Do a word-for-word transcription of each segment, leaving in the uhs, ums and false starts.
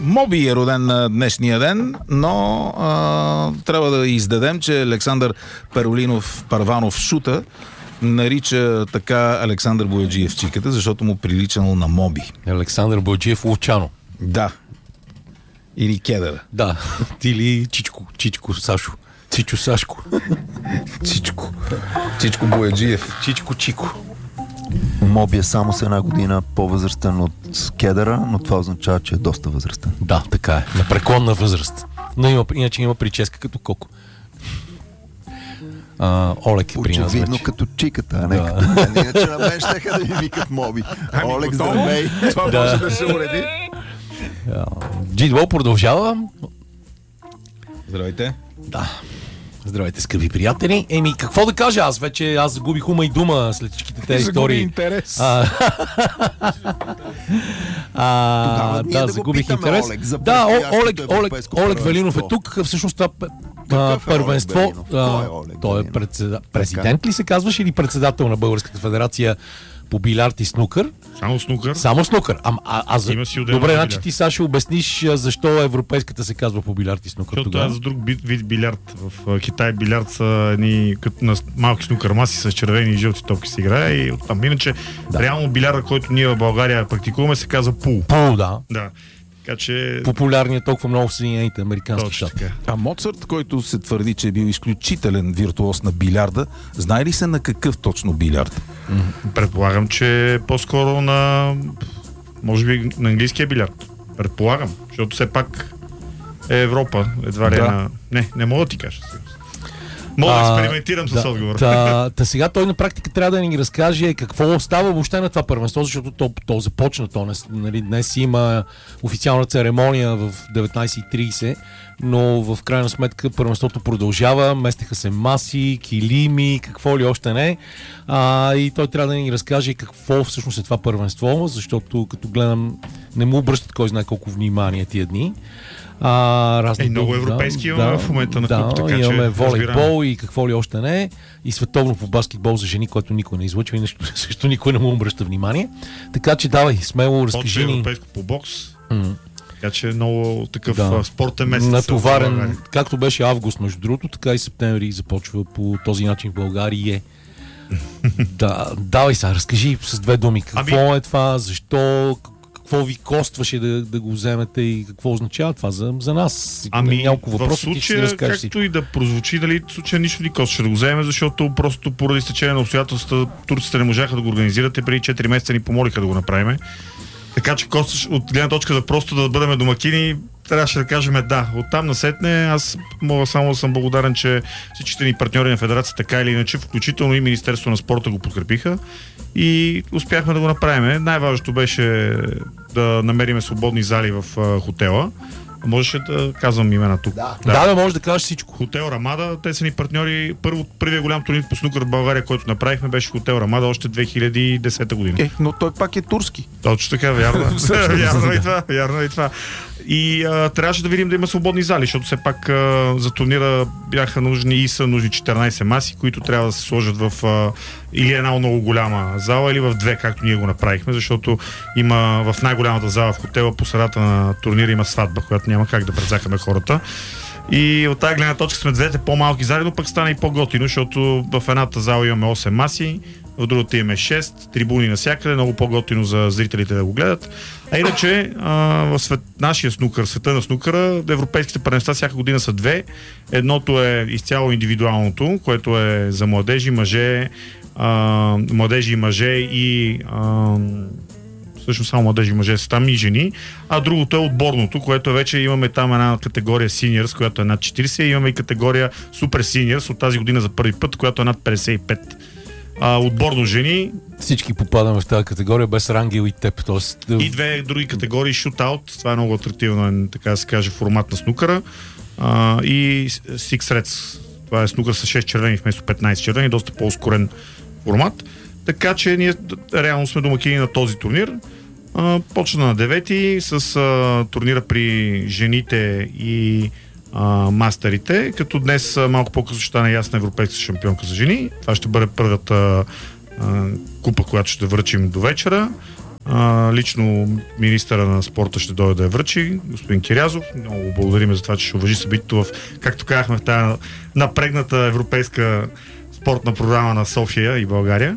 Моби е роден на днешния ден, но а, трябва да издадем, че Александър Перолинов Парванов Шута нарича така Александър Бояджиев чиката, защото му приличало на Моби. Александър Бояджиев Лучано. Да. Или Кедъра. Да. Или Чичко. Чичко Сашо. Чичо Сашко. Чичко. Чичко Бояджиев. Чичко Чико. Моби е само с една година по-възрастен от Кедъра, но това означава, че е доста възрастен. Да, така е. На преклонна възраст. Но има, иначе има прическа като Коко. А, Олег е при нас очевидно вече. Като чиката, а не Да. като мен. Иначе на мен щеха да ми викат Моби. Ами, Олег, готово. здравей. Това Да. може да се уреди. Джидвол продължава. Здравейте. Да. Здравейте, скъпи приятели. Еми, какво да кажа аз? Вече аз загубих ума и дума след всичките тези Загуби истории. интерес. А, а, Тогава ние да, да го загубих питаме интерес. Олег за Да, О- предстоящото Олег, Олег, европейско Олег Велинов е първенство. тук. Всъщност това п- Какъв е първенство. Олег Велинов? Кой е а, Олег Той е Велинов? председа... президент ли се казваш или председател на Българската федерация по билярд и снукър? Само снукър. Само снукър. А, а, а за... Има си отделно Добре, за значи билярд. ти, Сашо, обясниш а, защо европейската се казва по билярд и снукър Защото тогава. аз за друг вид, вид билярд. В а, Китай билярд са едни като на малки снукър маси с червени и жълти топки се играе и оттам. Иначе Да. реално билярда, който ние в България практикуваме, се казва пул. Пул, да. Да. Така че... Популярният толкова много в Съединените американски Точно щати. така. А Моцарт, който се твърди, че е бил изключителен виртуоз на билярда, знае ли се на какъв точно билярд? Предполагам, че по-скоро на... Може би на английския билярд. Предполагам. Защото все пак е Европа. Едва ли Да. е на... Не, не мога да ти кажа. Мога да експериментирам с да, отговора. Та, та сега той на практика трябва да ни разкаже какво става въобще на това първенство, защото то, то започна. То, нали, днес има официална церемония в деветнайсет и трийсет, но в крайна сметка първенството продължава, местеха се маси, килими, какво ли още не. А, и той трябва да ни разкаже какво всъщност е това първенство, защото като гледам не му обръщат кой знае колко внимание тия дни. А, разни Е, много други, европейски имаме в момента на да, куп, така че имаме волейбол разбираме. и какво ли още не. И световно по баскетбол за жени, което никой не излъчва и нещо, също никой не му обръща внимание. Така че давай, смело разкажи Почва ни. европейско по бокс. М. Така че много такъв Да. да. спортен месец. Натоварен, както беше август между другото, така и септември започва по този начин в България. Да, давай сега, разкажи с две думи. Какво Ами- е това, защо, какво ви костваше да, да го вземете и какво означава това за, за нас? Ами, Няколко в въпроса ти ще си случая, разкажеш както всичко. и да прозвучи, дали в случая нищо ни костваше да го вземем, защото просто поради стечение на обстоятелствата турците не можаха да го организират и преди четири месеца ни помолиха да го направим. Така че костваш от гледна точка за просто да бъдем домакини, трябваше да кажем да. Оттам насетне аз мога само да съм благодарен, че всичките ни партньори на федерация така или иначе, включително и Министерство на спорта го подкрепиха и успяхме да го направим. Най-важното беше да намерим свободни зали в а, хотела. Можеше да казвам имена тук. Да. Да, да, може да кажеш всичко. Хотел Рамада, те са ни партньори. Първо, първият голям турнир по снукър в България, който направихме, беше Хотел Рамада още две хиляди и десета година. Е, но той пак е турски. Точно така, вярно. вярно и това, вярно и това. И а, трябваше да видим да има свободни зали, защото все пак а, за турнира бяха нужни и са нужни четиринайсет маси, които трябва да се сложат в а, или една много голяма зала, или в две, както ние го направихме, защото има в най-голямата зала в хотела по средата на турнира има сватба, която няма как да прецакаме хората. И от тази гледна точка сме двете по-малки зали, но пък стана и по-готино, защото в едната зала имаме осем маси, в другата имаме шест, трибуни навсякъде, много по-готино за зрителите да го гледат. А иначе а, в свет, нашия снукър, света на снукъра, европейските първенства всяка година са две. Едното е изцяло индивидуалното, което е за младежи, мъже, а, младежи и мъже и а, всъщност само младежи и мъже са там и жени, а другото е отборното, което вече имаме там една категория Seniors, която е над четирийсет, и имаме и категория Super Seniors от тази година за първи път, която е над петдесет и пет. А, отборно жени Всички попадаме в тази категория без Рангел и теб. Тоест, и две други категории шутаут, това е много атрактивно, така да се каже, формат на снукъра, а, и Six Reds, това е снукър с шест червени вместо петнайсет червени, доста по-ускорен формат. Така че ние реално сме домакини на този турнир. А, почна на девети с а, турнира при жените и а, мастерите, като днес а, малко по-късно ще стане ясна европейска шампионка за жени. Това ще бъде първата а, купа, която ще връчим до вечера. А, лично министъра на спорта ще дойде да я връчи, господин Кирязов. Много благодарим за това, че ще уважи събитието в, както казахме, в тази напрегната европейска спортна програма на София и България.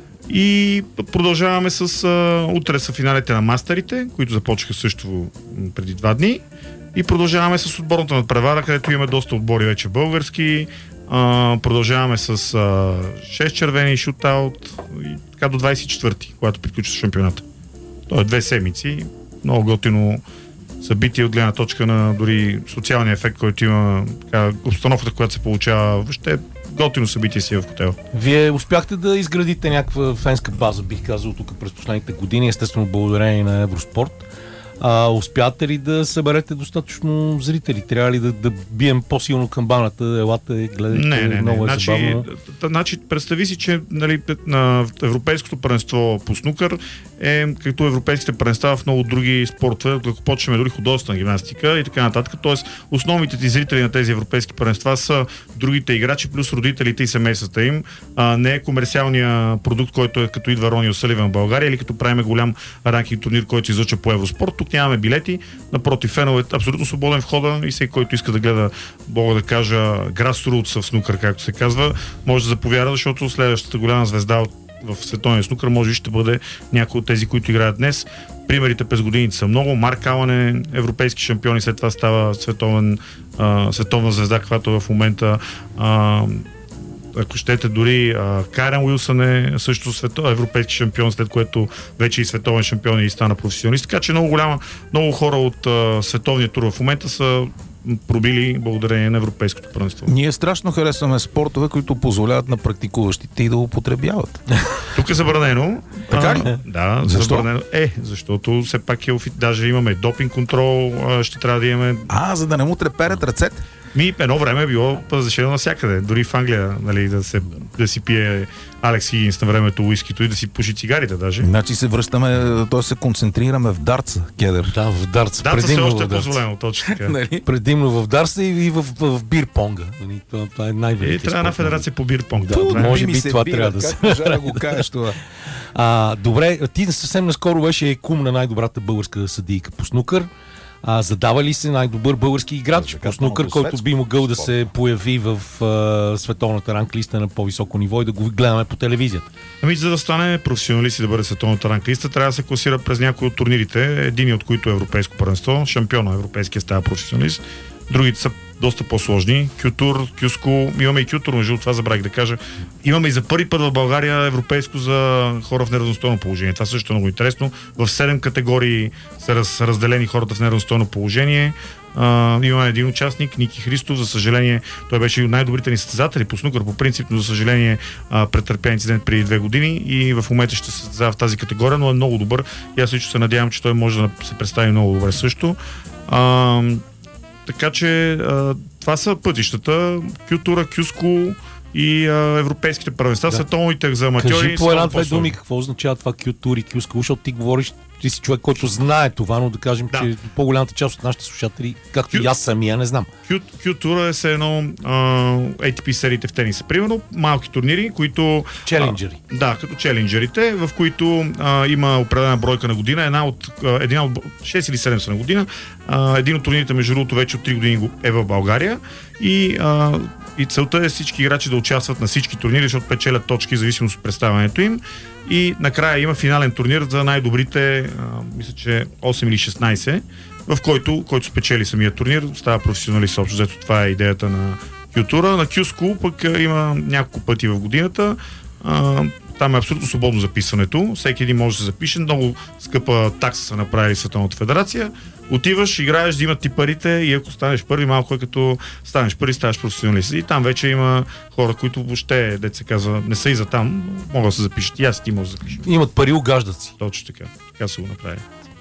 И продължаваме с а, утре са финалите на мастерите, които започнаха също преди два дни. И продължаваме с отборната надпревара, където имаме доста отбори вече български. А, продължаваме с а, шест червени шутаут и така до двадесет и четвърти, когато приключва шампионата. То е две седмици. Много готино събитие от гледна точка на дори социалния ефект, който има, така, обстановката, която се получава. Въобще готино събитие си в хотела. Вие успяхте да изградите някаква фенска база, бих казал, тук през последните години, естествено благодарение на Евроспорт. А, успяте ли да съберете достатъчно зрители? Трябва ли да, да бием по-силно камбаната? Елате, гледайте, не, не, много не. е Значи, забавно. значи, представи си, че нали, на Европейското първенство по снукър е като европейските първенства в много други спортове, ако почнем дори художествена гимнастика и така нататък. Тоест, основните ти зрители на тези европейски първенства са другите играчи, плюс родителите и семействата им. А, не е комерциалния продукт, който е като идва Рони Осъливан в България или като правиме голям ранкинг турнир, който се излъчва по Евроспорт. Тук нямаме билети. Напротив, фенове е абсолютно свободен входа и всеки, който иска да гледа, мога да кажа, grassroots в снукър, както се казва, може да заповяда, защото следващата голяма звезда от в световния снукър може би ще бъде някой от тези, които играят днес. Примерите през годините са много. Марк Алън е европейски шампион и след това става световен, а, световна звезда, каквато е в момента. А, ако щете, дори а, Кайран Уилсън е също свето, европейски шампион, след което вече и световен шампион и стана професионалист. Така че много голяма, много хора от а, световния тур в момента са пробили благодарение на европейското първенство. Ние страшно харесваме спортове, които позволяват на практикуващите и да употребяват. Тук е забранено. Така ли? А, да, защо? Забранено. Е, защото все пак е офи... даже имаме допинг контрол, а, ще трябва да имаме. А, за да не му треперят ръцете? Ми, едно време е било разрешено навсякъде. Дори в Англия, нали, да, се, да си пие Алекс Хигинс на времето уискито и да си пуши цигарите даже. Значи се връщаме, т.е. се концентрираме в дартса, Кедър. Да, в дартса. Дартса все още в е дартса. позволено, точно така. Нали? Предимно в дартса и, и в, в, в бирпонга. Нали, Това, това е И най-великият трябва една спорт. федерация по бирпонг. Да, това е. може Ми би се това бира, трябва да се- Как можа да го кажеш това? А, добре, ти съвсем наскоро беше кум на най-добрата българска съдийка по снукър. А, задава ли се най-добър български играч по снукър, който би могъл да се появи в а, световната ранглиста на по-високо ниво и да го гледаме по телевизията? Ами, за да стане професионалист и да бъде световната ранглиста, трябва да се класира през някои от турнирите, един от които е европейско първенство, шампиона европейския става професионалист. Другите са доста по-сложни. Кютур, Кюско, имаме и Кютур, между това забравих да кажа. Имаме и за първи път в България европейско за хора в неравностойно положение. Това също е много интересно. В седем категории са раз, разделени хората в неравностойно положение. Uh, имаме един участник, Ники Христов, за съжаление, той беше от най-добрите ни състезатели по снукър, по принцип, но за съжаление uh, претърпя инцидент преди две години и в момента ще се състезава в тази категория, но е много добър и аз лично се надявам, че той може да се представи много добре също. Uh, така че uh, това са пътищата, Кютура, Кюско и а, европейските първенства, да. Световните за аматьори. Кажи по една-две думи какво означава това Кютур и Кюско, защото ти говориш, ти си човек, който знае това, но да кажем, да. че по-голямата част от нашите слушатели, както Кю... и аз самия, не знам. Кютура е се едно ей ти пи сериите в тениса. Примерно малки турнири, които... Челенджери. А, да, като челенджерите, в които а, има определена бройка на година, една от, а, една от шест или седем са на година. А, един от турнирите, между другото, вече от три години е в България и а, И целта е всички играчи да участват на всички турнири, защото печелят точки в зависимост от представянето им. И накрая има финален турнир за най-добрите, а, мисля, че осем или шестнайсет, в който, който спечели самия турнир, става професионалист общо. Зато това е идеята на Кютура. На Кюско пък има няколко пъти в годината. А, там е абсолютно свободно записването. Всеки един може да се запише. Много скъпа такса са направили Световната федерация. Отиваш, играеш, взимат ти парите и ако станеш първи, малко е като станеш първи, ставаш професионалист. И там вече има хора, които въобще, дето се казва, не са и за там, могат да се запишат. И аз ти може да запишеш. Имат пари, огаждат си. Точно така. Така се го направи.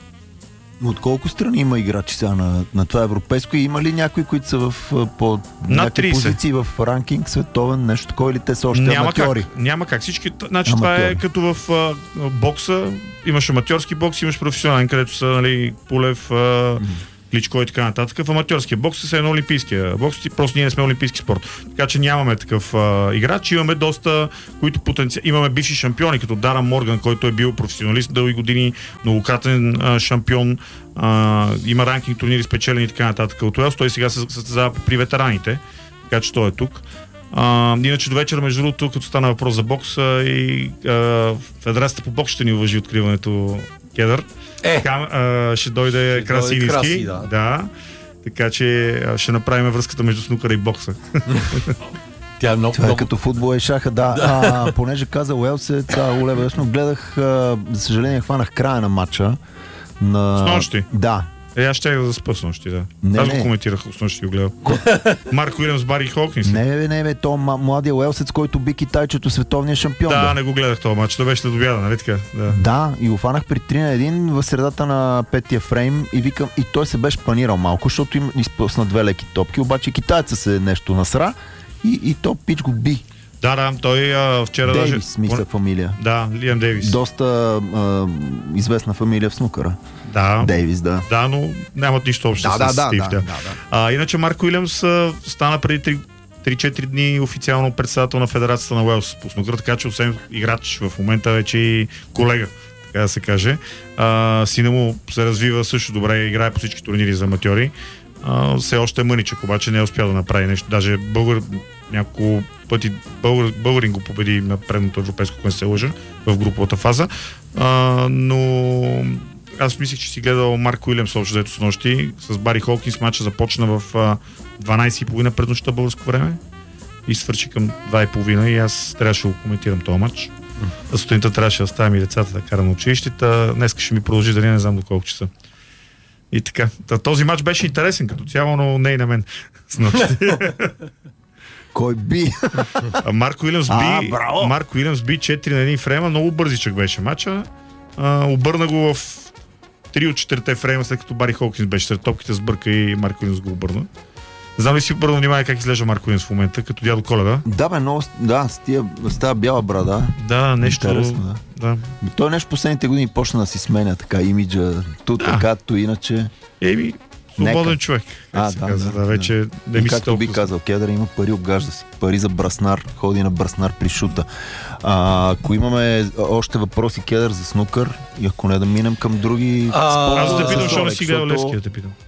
От колко страни има играчи сега на, на това европейско и има ли някои, които са в по някакви позиции в ранкинг световен, нещо такова, или те са още няма аматьори? Как, няма как. Всички, значи това е като в а, бокса, имаш аматьорски бокс, имаш професионален, където са, нали, Пулев, а, Кличко и така нататък. В аматьорския бокс е едно олимпийския бокс, просто ние не сме олимпийски спорт. Така че нямаме такъв а, играч. Имаме доста, които потенци... имаме бивши шампиони, като Дарън Морган, който е бил професионалист дълги години, многократен а, шампион, а, има ранкинг турнири спечелени и така нататък. От Уелс той сега се състезава при ветераните, така че той е тук. А, иначе до вечера, между другото, като стана въпрос за бокс, а, и а, Федерацията по бокс ще ни уважи откриването Кедър. Е. Така, а, ще дойде Краси Ивски. Да. да. Така че а, ще направим връзката между снукъра и бокса. Тя е много, Това е много... като футбола и шаха, да. А, понеже каза Уелсец, Оле Весно, гледах, а, за съжаление, хванах края на матча. На... С нощи? Да. Е, аз ще да заспа с нощи, да. Не, аз не. го коментирах, с нощи го гледал. Марко Уилямс, Бари Хокинс. Не, бе, не, бе, то младия Уелсец, който би китайчето световния шампион. Да, бе. не го гледах този матч, той беше да добяда, нали така? Да. Да, и го фанах при три на един в средата на петия фрейм и викам, и той се беше панирал малко, защото им изпусна две леки топки, обаче китайца се нещо насра и, и то пич го би. Да, да, той а, вчера Дейвис, даже... мисля фамилия. Да, Лиам Дейвис. Доста а, известна фамилия в снукъра. Да. Дейвис, да. Да, но нямат нищо общо Да, с да, да, Стив. да, да, да. А, иначе Марко Уилямс а, стана преди три-четири дни официално председател на Федерацията на Уелс по снукър, така че освен играч в момента вече и колега, така да се каже. А, сина му се развива също добре, играе по всички турнири за аматьори. А, все още е мъничък, обаче не е успял да направи нещо. Даже българ, няколко пъти българ, българин го победи на предното европейско, ако не се лъжа, в груповата фаза. А, но аз мислих, че си гледал Марко Уилямс общо взето с нощи. С Бари Холкинс матча започна в а, дванайсет и половина през нощта българско време и свърши към два и половина и аз трябваше да го коментирам този матч. А сутринта трябваше да ставам и децата да карам на училищата. Днеска ще ми продължи дали не знам до колко часа. И така. Този матч беше интересен като цяло, но не и на мен. С нощи. Кой би? А Марко Уилямс А, би, браво! Марко Уилямс би четири на един фрейма, много бързичък беше матча. А, обърна го в три от четирите фрейма, след като Бари Холкинс беше сред топките, сбърка и Марко Уилямс го обърна. Знам ли си обърна внимание как изглежда Марко Уилямс в момента, като дядо Коледа? Да, бе, много, да, с, тия, с тази бяла брада. Да, нещо... Интересно, да. да. Той нещо последните години почна да си сменя така имиджа, ту Да. така, ту иначе. Еми, свободен Нека. човек. А, се да, казва, да, да, вече да. не И ми се както би толкова... казал, Кедър има пари, обгажда си. Пари за браснар, ходи на браснар при шута. А, ако имаме още въпроси, Кедър, за снукър, и ако не да минем към други А, спортове, Аз да те питам, за защо не Солекс, си гледал защото- Левски, да те питам.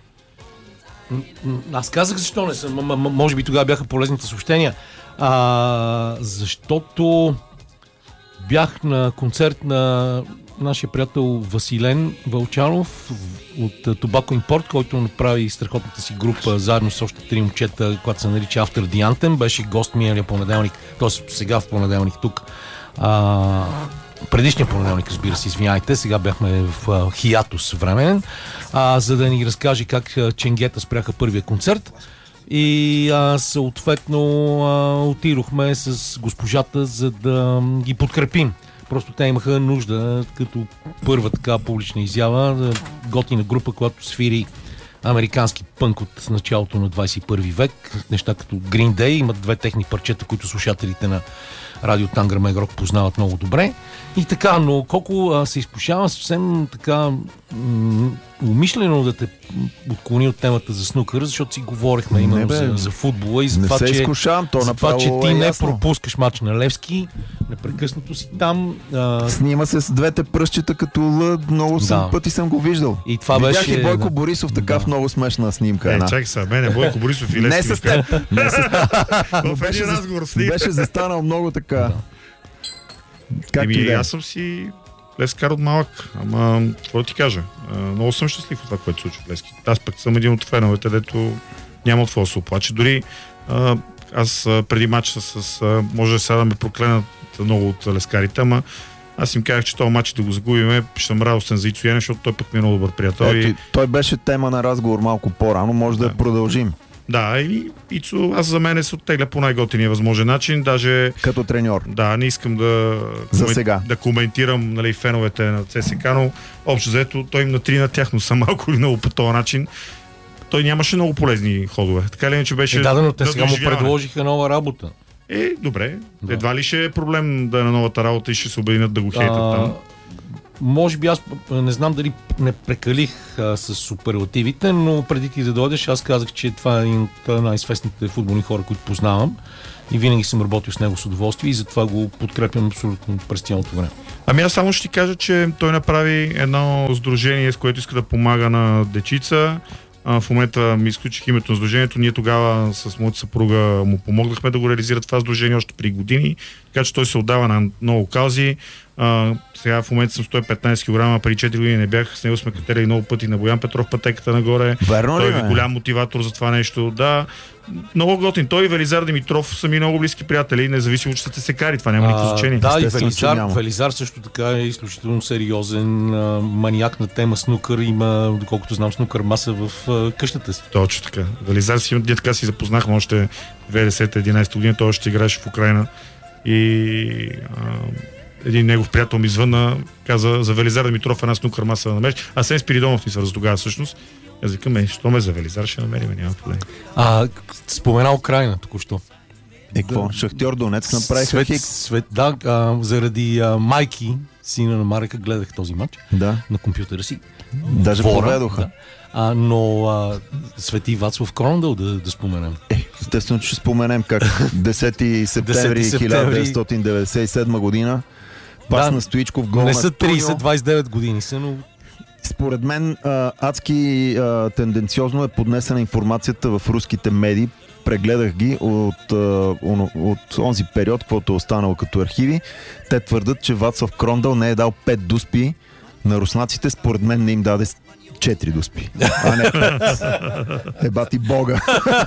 Аз казах защо не съм. М- м- може би тогава бяха полезните съобщения. А, защото бях на концерт на нашия приятел Василен Вълчанов от Tobacco Import, който направи страхотната си група заедно с още три момчета, която се нарича After the Anthem. Беше гост миналия понеделник, т.е. сега в понеделник тук. А, предишния понеделник, разбира се, извиняйте, сега бяхме в а, хиатус временен, а, за да ни разкаже как а, Ченгета спряха първия концерт. И а, съответно а, отидохме с госпожата, за да ги подкрепим. Просто те имаха нужда, като първа така публична изява, да готина група, която свири американски пънк от началото на двайсет и първи век. Неща като Green Day, имат две техни парчета, които слушателите на Радио Тангър Мегрок познават много добре. И така, но колко а, се изкушава съвсем така м- умишлено да те отклони от темата за снукър, защото си говорихме именно бе, за, за футбола и за не това, се че, изкушавам, то за това, че направо ти е не ясно. пропускаш мач на Левски, непрекъснато си там. А, Снима се с двете пръстчета като Л, много съм, Да. пъти съм го виждал. И това Видях беше, и Бойко да. Борисов така Да. в много смешна снимка. Е, една. чакай сега, мене Бойко Борисов и Не Левски. с теб, не с В беше един за- разговор с них. Беше застанал много така. Както Еми, и да е. аз съм си левскар от малък. Ама, какво да ти кажа? А, много съм щастлив от това, което се случва в Левски. Аз пък съм един от феновете, дето няма от какво да се оплаче. Дори а, аз а, преди матча с... с а, може сега да ме проклянат много от левскарите, ама аз им казах, че този матч да го загубиме, ще съм радостен за Ицо Янев, защото той пък ми е много добър приятел. Ето, И, и той беше тема на разговор малко по-рано, може да, Да. я продължим да, и Ицо, аз за мен се оттегля по най-готиния възможен начин. Даже като треньор. да, не искам да, За комен- сега. да коментирам, нали, феновете на ЦСК, но общо взето той им натри на тях, но са малко или много по този начин. Той нямаше много полезни ходове. Така ли иначе беше... е, да, но те сега му доживяване. предложиха нова работа. Е, добре. Да. Едва ли ще е проблем да е на новата работа и ще се обединят да го хейтат А, там. може би аз не знам дали не прекалих а, с суперлативите, но преди ти да дойдеш, аз казах, че това е един от най-известните футболни хора, които познавам и винаги съм работил с него с удоволствие и затова го подкрепям абсолютно през цялото време. Ами аз само ще ти кажа, че той направи едно сдружение, с което иска да помага на дечица. А, в момента ми изключих името на сдружението. Ние тогава с моята съпруга му помогнахме да го реализира това сдружение още при години, така че той се отдава на много каузи. А, сега в момента съм сто и петнайсет килограма, преди четири години не бях, с него сме катерили много пъти на Боян Петров пътеката нагоре. Верно той ли, е голям мотиватор за това нещо. Да, много готин. Той и Велизар Димитров са ми много близки приятели, независимо, че са те секари, това няма никакво значение. Да, и Естествено, че Велизар, няма. Велизар също така е изключително сериозен а, маниак на тема снукър. Има, доколкото знам, снукър маса в а, къщата си. Точно така. Велизар си, ние така си запознахме още две хиляди и десета единайсета година, той още играеше в Украйна и а, един негов приятел ми звънна, каза за Велизар Димитров една снукър маса да намериш. А Сен Спиридонов ни свърза тогава всъщност. Аз викам, е, що ме за Велизар ще намерим, няма проблем. А, спомена Украйна току-що. Е, какво? Шахтьор Донецк направиха Свет, хик. свет, да, а, заради а, Майки, сина на Марека, гледах този матч Да, на компютъра си. даже Двора, поведоха. да. А, но а, Свети Вацлав Крондъл да, да споменем. Е, естествено, че ще споменем как десети септември хиляда деветстотин деветдесет и седма година пас Да, на Стоичков гол Не на са Тунио. трийсет двайсет и девет години са, но Според мен а, адски а, тенденциозно е поднесена информацията в руските медии. Прегледах ги от, а, от, от онзи период, каквото е останало като архиви. Те твърдат, че Вацлав Крондъл не е дал пет дуспи на руснаците. Според мен не им даде четири дуспи. А не пет. Ебати Бога.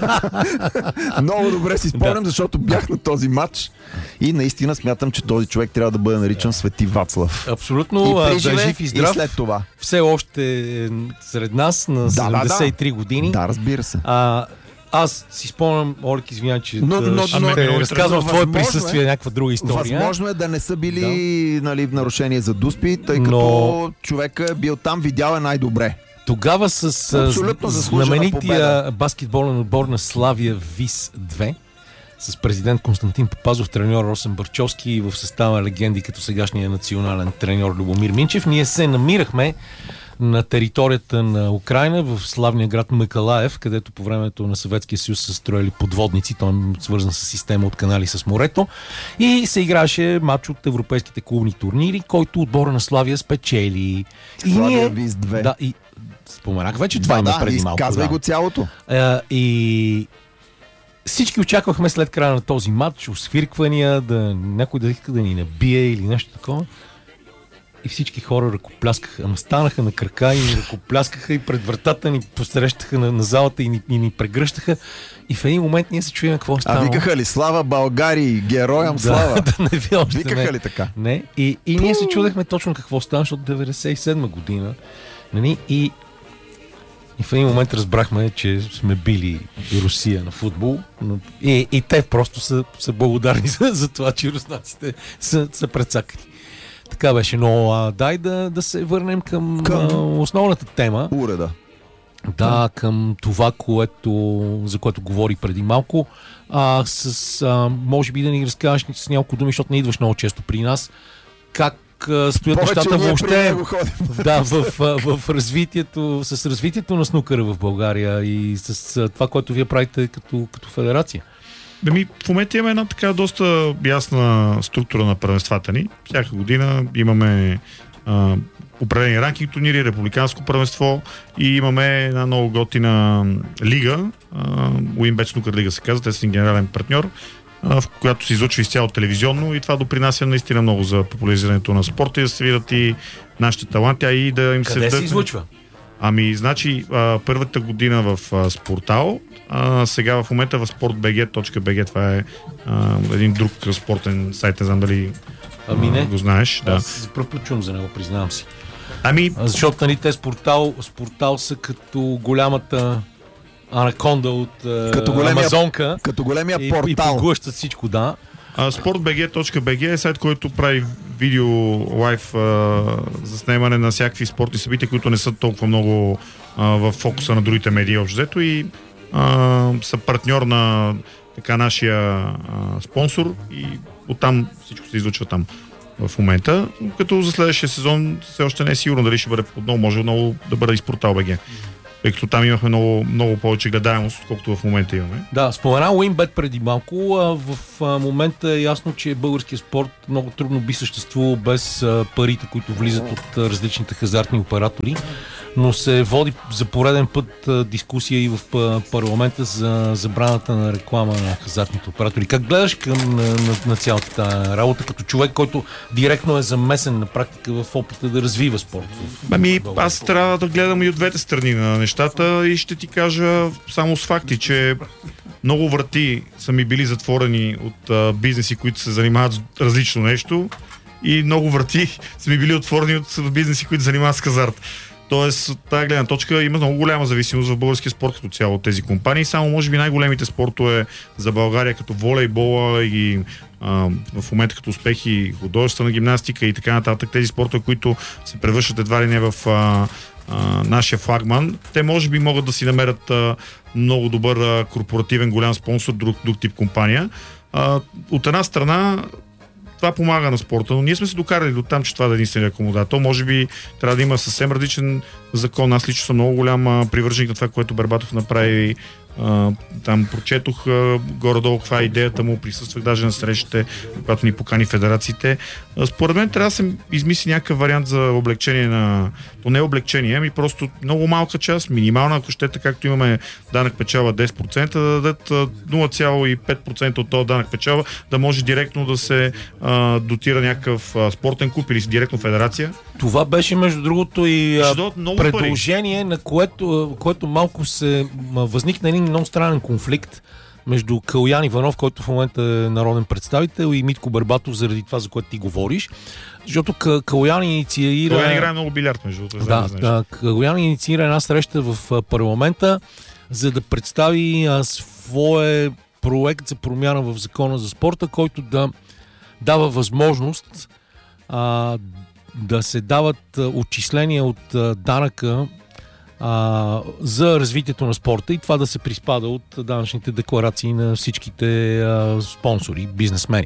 Много добре си спомням, защото бях на този матч и наистина смятам, че този човек трябва да бъде наричан Свети Вацлав. абсолютно И а, при да е живе, жив и здрав. и след това. Все още е сред нас на Да, да, седемдесет и три да. години. Да, разбира се. А, аз си спомням, Олег, извиня, че Но- да, но- ще но- те но- разказвам в твое възможно е- присъствие някаква друга история. Възможно е да не са били нали, в нарушение за дуспи, тъй като Но- човека е бил там, видял е най-добре. Тогава с а, Абсолютно с заслужена знаменития победа. баскетболен отбор на Славия ВИС две, с президент Константин Попазов, треньор Росен Барчовски и в състава легенди като сегашния национален треньор Любомир Минчев, ние се намирахме на територията на Украйна, в славния град Миколаев, където по времето на Съветския съюз са строили подводници, той е свързан с система от канали с морето, и се играше матч от европейските клубни турнири, който отбора на Славия спечели. И Славия ВИС две. Да, и споменах вече това Да, има да, преди малко. изказвай Да. го цялото. А, и всички очаквахме след края на този матч освирквания, да някой да иска да ни набие или нещо такова. И всички хора ръкопляскаха, ама станаха на крака и ни ръкопляскаха и пред вратата ни посрещаха на, на залата и ни, и ни прегръщаха. И в един момент ние се чуем какво е А станало. викаха ли слава Българии, героям слава? Да, да, не ви още Викаха не. ли така? Не. И, и ние се чудехме точно какво стана, защото деветдесет и седма година. Нали? И, и в един момент разбрахме, че сме били Русия на футбол. Но, и, и те просто са, са благодарни за, за това, че руснаците са, са прецакани. Така беше, но а, дай да, да се върнем към, Към- а, основната тема. Уреда. Да, към това, което, за което говори преди малко. А, с, а, може би да ни разкажеш с няколко думи, защото не идваш много често при нас. Как а, стоят Повече нещата ние при въобще него ходим. да, в, в, в развитието, с развитието на снукъра в България и с а, това, което вие правите като, като федерация? Ами, в момента имаме една така доста ясна структура на първенствата ни. Всяка година имаме а, определени ранкинг турнири, републиканско първенство и имаме една много готина лига, Уинбет Снукър лига се казва, те са един генерален партньор, а, в която се излъчва изцяло телевизионно и това допринася наистина много за популяризирането на спорта и да се видят и нашите таланти, а и да им се... Къде се вдъхне- излучва? Ами, значи, а, първата година в а, Спортал, а, сега в момента в спортбг точка би джи, това е а, един друг спортен сайт, не знам дали Ами не. а, го знаеш. Да. Аз за пръв път чувам за него, признавам си. Ами, А, защото нали, те спортал, спортал са като голямата анаконда от а, Като големия- Амазонка Като големия и, и портал. поглъщат всичко, да. а, спортбг точка би джи е сайт, който прави видео лайв а, за снимане на всякакви спортни събития, които не са толкова много а, в фокуса на другите медии общо взето и а, са партньор на така нашия а, спонсор и оттам всичко се излучва там. в момента, като за следващия сезон все още не е сигурно дали ще бъде отново, може отново да бъде и Спортал БГ. Тъй като там имахме много, много повече гледаемост, отколкото в момента имаме. Да, спомена Уинбет преди малко. В момента е ясно, че българския спорт много трудно би съществувал без парите, които влизат от различните хазартни оператори. Но се води за пореден път дискусия и в парламента за забраната на реклама на хазартните оператори. Как гледаш към на, на, на цялата тази работа, като човек, който директно е замесен на практика в опита да развива спорт? Ами, аз трябва да гледам и от двете страни на нещата и ще ти кажа само с факти, че много врати са ми били затворени от а, бизнеси, които се занимават с различно нещо, и много врати са ми били отворени от бизнеси, които се занимават с хазарт. Тоест, от тази гледна точка има много голяма зависимост в българския спорт като цяло от тези компании. Само може би най-големите спортове за България, като волейбола и а, в момента като успехи художествена гимнастика и така нататък, тези спортове, които се превръщат едва ли не в а, а, нашия флагман, те може би могат да си намерят а, много добър а, корпоративен голям спонсор, друг, друг тип компания. А, от една страна това помага на спорта, но ние сме се докарали до там, че това да е единствения акомодатор. Може би трябва да има съвсем различен закон. Аз лично съм много голям привърженик на това, което Бербатов направи. А, там прочетох а, горе-долу каква е идеята му, присъствах даже на срещите, когато ни покани федерациите. А, според мен трябва да се измисли някакъв вариант за облегчение на... То не е облегчение, ами просто много малка част, минимална, ако щете, както имаме данък печала десет процента, да дадат нула цяло и пет процента от този данък печала, да може директно да се а, дотира някакъв а, спортен клуб или директно федерация. Това беше, между другото, и а, предложение, пари, на което, което малко се възникна един много странен конфликт между Калоян Иванов, който в момента е народен представител, и Митко Бербатов, заради това, за което ти говориш. Защото Калоян инициира... Калоян играе много билярд, между другото. Да, да, Калоян инициира една среща в парламента, за да представи а, свой проект за промяна в закона за спорта, който да дава възможност а, да се дават отчисления от а, данъка а, за развитието на спорта и това да се приспада от данъчните декларации на всичките а, спонсори, бизнесмени.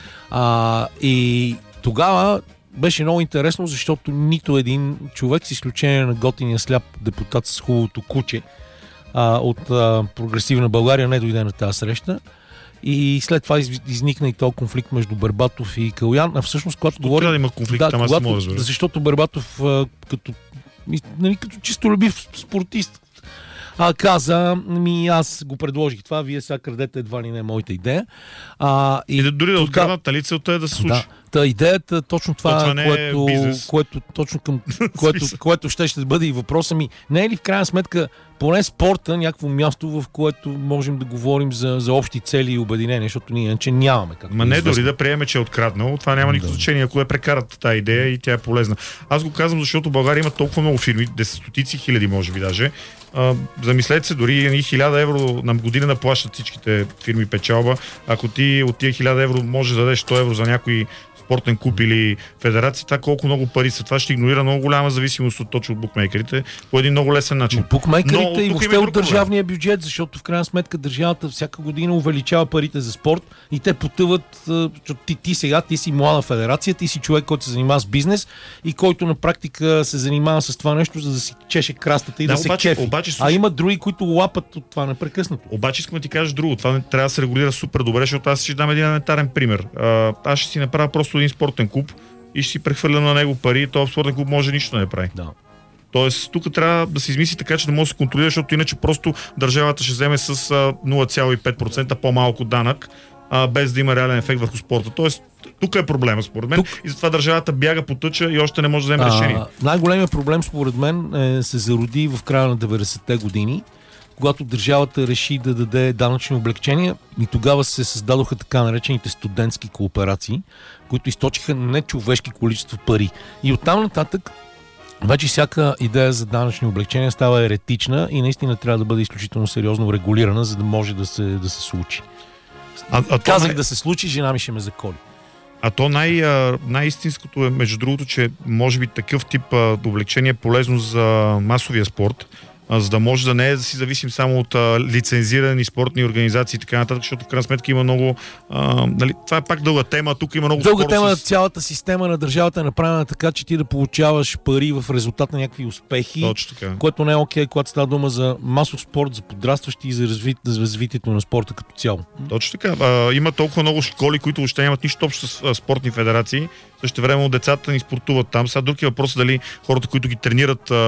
А, и тогава беше много интересно, защото нито един човек, с изключение на готиния сляп депутат с хубавото куче а, от а, Прогресивна България, не дойде на тази среща. И след това из, изникна и този конфликт между Бербатов и Калоян. А всъщност, когато говорим... Да има конфликт, да, там аз когато, не мога да защото Бербатов а, като, нали, като чистолюбив спортист а, каза, ми аз го предложих това, вие сега крадете едва ли не моята идея. А, и, и да дори да откраднат, нали целта е да се случи. Да. Та идеята, точно това, това не което, е което, точно към което, което ще ще бъде и въпроса ми. Не е ли в крайна сметка поне спорта някакво място, в което можем да говорим за, за общи цели и обединения, защото ние иначе нямаме. Ма не, дори да приеме, че е откраднал, това няма никакво да. значение, ако е прекарат тази идея и тя е полезна. Аз го казвам, защото България има толкова много фирми, десетотици хиляди може би даже. А, замислете се, дори хиляда евро на година да плащат всичките фирми печалба. Ако ти от тия хиляда евро може да дадеш сто евро за някой спортен клуб или федерация, това колко много пари са. Това ще игнорира много голяма зависимост от точно от букмейкерите по един много лесен начин. От букмейкерите Но, и въобще от държавния бюджет, защото в крайна сметка държавата всяка година увеличава парите за спорт и те потъват. Ти, ти сега, ти си млада федерация, ти си човек, който се занимава с бизнес и който на практика се занимава с това нещо, за да си чеше крастата и да, да обаче, се кефи. Обаче, слушай, а има други, които лапат от това непрекъснато. Обаче искам да ти кажа друго. Това трябва да се регулира супер добре, защото аз ще дам един елементарен пример. Аз ще си направя просто един спортен клуб и ще си прехвърлям на него пари и този спортен клуб може нищо да не прави. Да. Тоест, тук трябва да се измисли така, че да може да се контролира, защото иначе просто държавата ще вземе с нула цяло и пет процента по-малко данък, а, без да има реален ефект върху спорта. Тоест, тук е проблема, според мен. Тук... И затова държавата бяга по тъча и още не може да вземе а, решение. Най-големият проблем, според мен, е, се зароди в края на деветдесетте години, когато държавата реши да даде данъчни облегчения и тогава се създадоха така наречените студентски кооперации, които източиха нечовешки количества пари. И оттам нататък вече всяка идея за данъчни облегчения става еретична и наистина трябва да бъде изключително сериозно регулирана, за да може да се, да се случи. А, а Казах най... да се случи, жена ми ще ме заколи. А то най, най-истинското е, между другото, че може би такъв тип облегчение е полезно за масовия спорт, а, за да може да не е да си зависим само от а, лицензирани спортни организации и така нататък, защото в крайна сметка има много... А, нали, това е пак дълга тема, тук има много Дълга спор тема, с... цялата система на държавата е направена така, че ти да получаваш пари в резултат на някакви успехи, Точно така. което не е окей, когато става дума за масов спорт, за подрастващи и за, разви... за развитието на спорта като цяло. Точно така. А, има толкова много школи, които въобще нямат нищо общо с а, спортни федерации. Също време децата ни спортуват там. Сега друг е въпрос дали хората, които ги тренират,